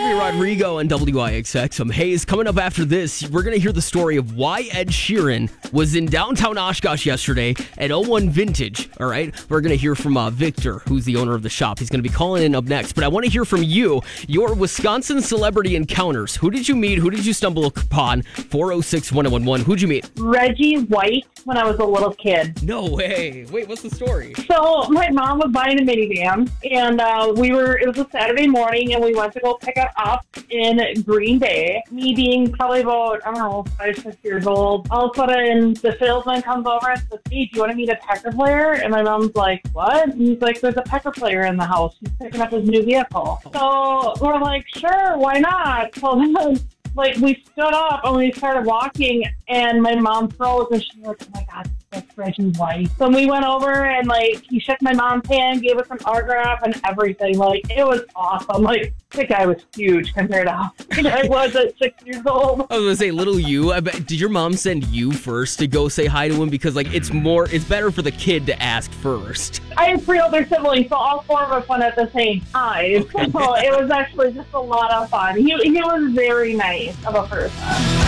Olivia Rodrigo and WIXX. Hayes, coming up after this, we're going to hear the story of why Ed Sheeran was in downtown Oshkosh yesterday at 01 Vintage, all right? We're going to hear from Victor, who's the owner of the shop. He's going to be calling in up next. But I want to hear from you, your Wisconsin celebrity encounters. Who did you meet? Who did you stumble upon? 406-1011. Who'd you meet? Reggie White when I was a little kid. No way. Wait, what's the story? So my mom was buying a minivan, and it was a Saturday morning, and we went to go pick it up in Green Bay. Me being probably about, 5, 6 years old. All of a sudden, the salesman comes over and says, "Hey, do you want to meet a Pecker player?" And my mom's like, "What?" And he's like, "There's a Pecker player in the house. He's picking up his new vehicle." So we're like, "Sure, why not?" So then, we stood up and we started walking, and my mom froze, and she was like, "Oh my God, that's Reggie White." So we went over, and he shook my mom's hand, gave us an autograph and everything. It was awesome. The guy was huge compared to how big I was at 6 years old. I was going to say, little you. I bet, did your mom send you first to go say hi to him? Because it's better for the kid to ask first. I have 3 older siblings, so all 4 of us went at the same time. Okay. So it was actually just a lot of fun. He was very nice of a person.